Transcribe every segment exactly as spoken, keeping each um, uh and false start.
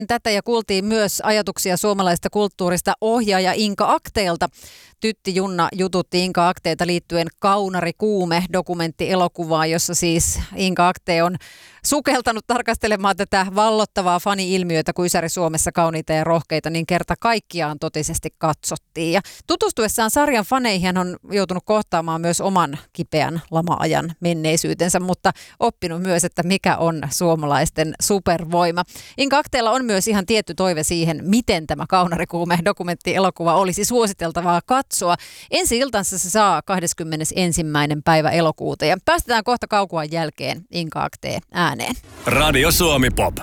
Tätä ja kuultiin myös ajatuksia suomalaisesta kulttuurista ohjaaja Inka Akteelta. Tytti Junna jututti Inka Akteelta liittyen Kaunari Kuume -dokumenttielokuvaan, jossa siis Inka Akte on sukeltanut tarkastelemaan tätä vallottavaa fani-ilmiötä, kun Ysäri Suomessa kauniita ja rohkeita, niin kerta kaikkiaan totisesti katsottiin. Ja tutustuessaan sarjan faneihin hän on joutunut kohtaamaan myös oman kipeän lama-ajan menneisyytensä, mutta oppinut myös, että mikä on suomalaisten supervoima. Inka Akteella on myös ihan tietty toive siihen, miten tämä Kaunari Kuume -dokumenttielokuva olisi suositeltavaa katsoa. Ensi iltansa se saa kahdeskymmenesensimmäinen päivä elokuuta ja päästetään kohta kaukuan jälkeen Inka Akteen ääneen. Radio Suomi Pop.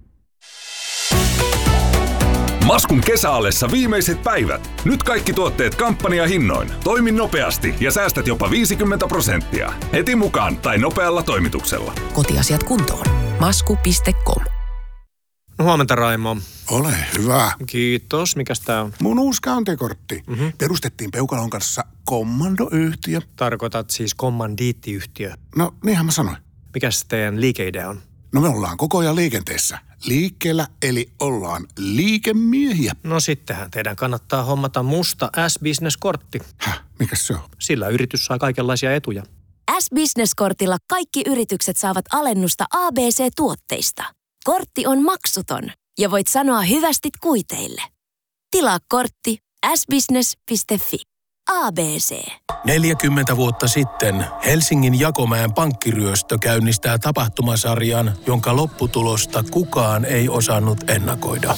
Maskun kesäallessa viimeiset päivät. Nyt kaikki tuotteet kampanjahinnoin. Toimi nopeasti ja säästät jopa viisikymmentä prosenttia. Heti mukaan tai nopealla toimituksella. Kotiasiat kuntoon. masku piste com. No huomenta, Raimo. Ole hyvä. Kiitos. Mikäs tää on? Mun uusi Counter-kortti. Mm-hmm. Perustettiin Peukalon kanssa kommandoyhtiö. Tarkoitat siis kommandiittiyhtiö. No, niinhän mä sanoin. Mikäs teidän liikeidea on? No me ollaan koko ajan liikenteessä. Liikkeellä, eli ollaan liikemiehiä. No sittenhän teidän kannattaa hommata musta S-Business-kortti. Häh, mikäs se on? Sillä yritys saa kaikenlaisia etuja. S-Business-kortilla kaikki yritykset saavat alennusta A B C-tuotteista. Kortti on maksuton ja voit sanoa hyvästit kuiteille. Tilaa kortti s business piste f i. A B C. neljäkymmentä vuotta sitten Helsingin Jakomäen pankkiryöstö käynnistää tapahtumasarjan, jonka lopputulosta kukaan ei osannut ennakoida.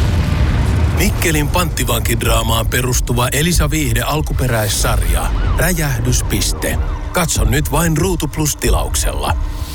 Mikkelin panttivankidraamaan perustuva Elisa Viihde alkuperäissarja Räjähdyspiste. Katso nyt vain Ruutu Plus -tilauksella.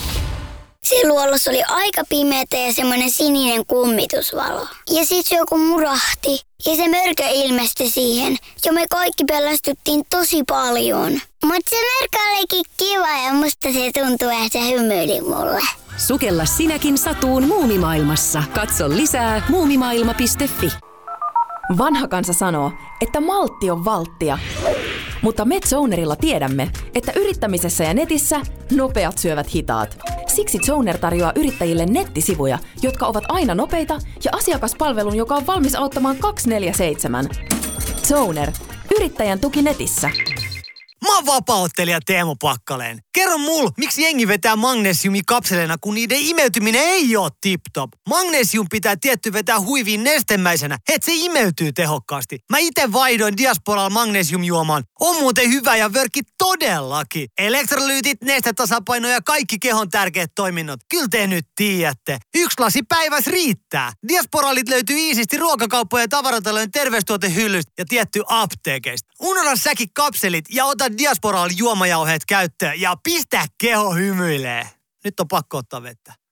Se luolos oli aika pimeätä ja semmoinen sininen kummitusvalo. Ja sit se joku murahti ja se mörkö ilmestyi siihen. Ja me kaikki pelästyttiin tosi paljon. Mutta se mörkö olikin kiva ja musta se tuntui, että se hymyili mulle. Sukella sinäkin satuun muumimaailmassa. Katso lisää muumimaailma piste f i. Vanha kansa sanoo, että maltti on valttia. Mutta me Zonerilla tiedämme, että yrittämisessä ja netissä nopeat syövät hitaat. Siksi Zoner tarjoaa yrittäjille nettisivuja, jotka ovat aina nopeita ja asiakaspalvelun, joka on valmis auttamaan kaksikymmentäneljä seitsemän. Zoner. Yrittäjän tuki netissä. Mä oon vapaa-ottelija Teemu Pakkaleen. Kerro mul, miksi jengi vetää magnesiumikapseleina, kun niiden imeytyminen ei oo tip-top. Magnesium pitää tietty vetää huiviin nestemäisenä, et se imeytyy tehokkaasti. Mä ite vaihdoin Diasporalla magnesiumjuomaan. On muuten hyvä ja vörkki todellakin. Elektrolyytit, nestetasapaino ja kaikki kehon tärkeät toiminnot. Kyllä te nyt tiedätte. Yksi lasi päivässä riittää. Diasporalit löytyy iisisti ruokakauppojen ja tavaratalojen terveystuotehyllystä ja tietty apteekeista. Unohda säkin kapselit ja ota Diasporalla juomajauheet käyttöön ja pistä keho hymyilee. Nyt on pakko ottaa vettä.